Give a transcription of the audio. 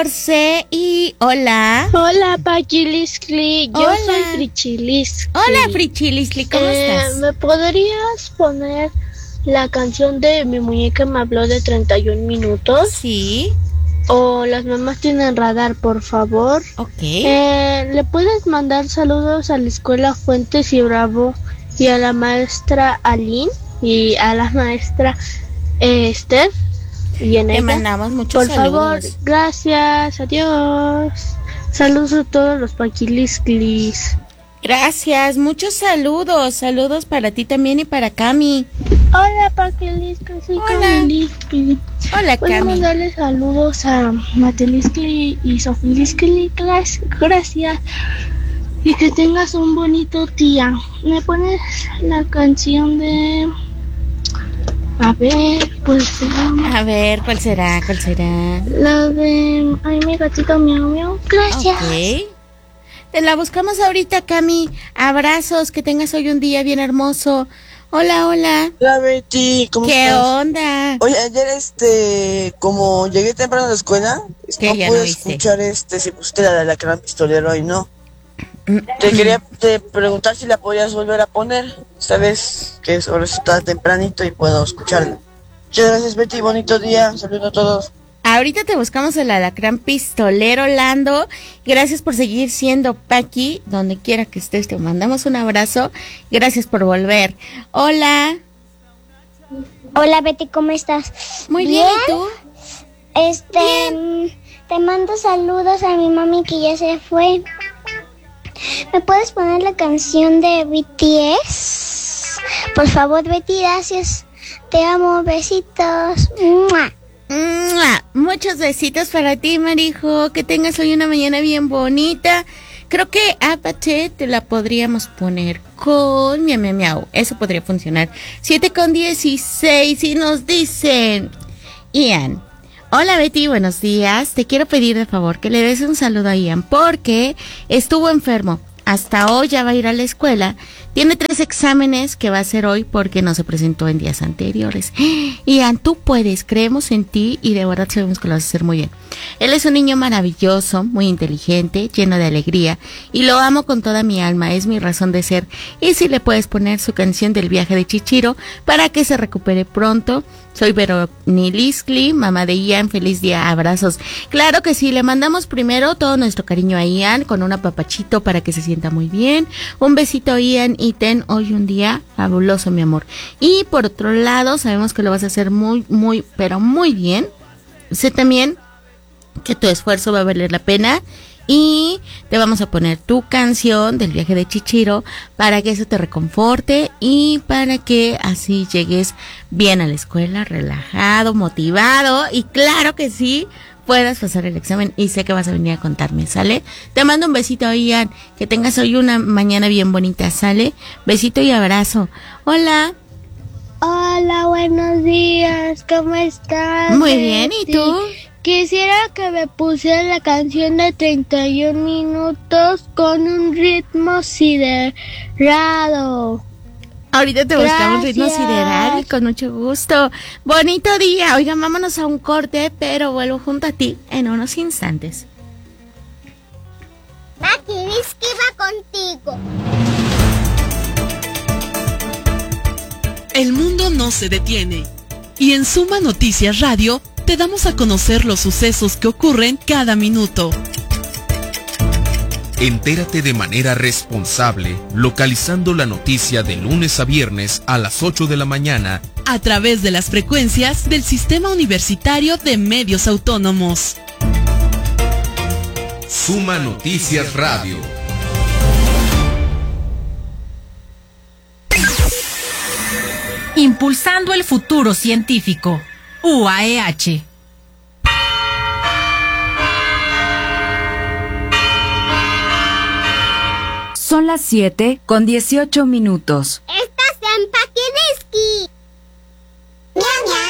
Y hola. Hola, Paquiliscli. Yo soy Frichiliscli. Hola, Frichiliscli, ¿cómo estás? ¿Me podrías poner la canción de Mi muñeca me habló de 31 minutos? Sí. O Las mamás tienen radar, por favor. Ok. ¿Le puedes mandar saludos a la escuela Fuentes y Bravo y a la maestra Aline y a la maestra Esther? Te mandamos muchos saludos. Por favor, gracias, adiós. Saludos a todos los Paquilisclis. Gracias, muchos saludos. Saludos para ti también y para Cami. Hola, Paquilisclis, soy Camiliscli. Hola, Cami. Podemos darle saludos a Mateliscli y Sofiliscli. Gracias. Y que tengas un bonito día. ¿Me pones la canción de... A ver, ¿cuál será? La de... Ay, mi gatito miau miau. Gracias. Ok. Te la buscamos ahorita, Cami. Abrazos, que tengas hoy un día bien hermoso. Hola. Hola, Betty, ¿cómo estás? ¿Qué onda? Oye, ayer, como llegué temprano a la escuela, no pude escuchar, si pusiste la de la Gran Pistolero hoy, ¿no? Te quería preguntar si la podías volver a poner. Sabes que ahora está tempranito y puedo escucharla. Muchas gracias, Betty. Bonito día. Saludos a todos. Ahorita te buscamos el Alacrán Pistolero, Lando. Gracias por seguir siendo Paqui. Donde quiera que estés, te mandamos un abrazo. Gracias por volver. Hola. Hola, Betty, ¿cómo estás? Muy bien, ¿y tú? Bien. Te mando saludos a mi mami que ya se fue. ¿Me puedes poner la canción de BTS? Por favor, Betty, gracias. Te amo, besitos. ¡Mua! ¡Mua! Muchos besitos para ti, Marijo. Que tengas hoy una mañana bien bonita. Creo que Apache te la podríamos poner con Miau Miau Miau. Eso podría funcionar. 7:16 y nos dicen... Ian. Hola, Betty, buenos días. Te quiero pedir de favor que le des un saludo a Ian porque estuvo enfermo. Hasta hoy ya va a ir a la escuela. Tiene 3 exámenes que va a hacer hoy porque no se presentó en días anteriores. Ian, tú puedes, creemos en ti y de verdad sabemos que lo vas a hacer muy bien. Él es un niño maravilloso, muy inteligente, lleno de alegría y lo amo con toda mi alma, es mi razón de ser. Y si le puedes poner su canción del viaje de Chichiro para que se recupere pronto. Soy Veroniliscli, mamá de Ian, feliz día, abrazos. Claro que sí, le mandamos primero todo nuestro cariño a Ian con un apapachito para que se sienta muy bien. Un besito, Ian, y ten hoy un día fabuloso, mi amor. Y por otro lado, sabemos que lo vas a hacer muy, muy, pero muy bien. Sé también que tu esfuerzo va a valer la pena. Y te vamos a poner tu canción del viaje de Chichiro para que eso te reconforte y para que así llegues bien a la escuela, relajado, motivado y claro que sí, puedas pasar el examen y sé que vas a venir a contarme, ¿sale? Te mando un besito, Ian, que tengas hoy una mañana bien bonita, ¿sale? Besito y abrazo. Hola. Hola, buenos días, ¿cómo estás? Muy bien, ¿y tú? Quisiera que me pusieran la canción de 31 minutos con un ritmo siderado. Ahorita te buscamos ritmo sideral, con mucho gusto. Bonito día. Oigan, vámonos a un corte, pero vuelvo junto a ti en unos instantes. Paquiliscli va contigo. El mundo no se detiene. Y en Suma Noticias Radio te damos a conocer los sucesos que ocurren cada minuto. Entérate de manera responsable, localizando la noticia de lunes a viernes a las 8 de la mañana a través de las frecuencias del Sistema Universitario de Medios Autónomos. Suma Noticias Radio. Impulsando el futuro científico. UAEH. Son las 7:18. Estás en Paquiliscli. ¡Ña, ña!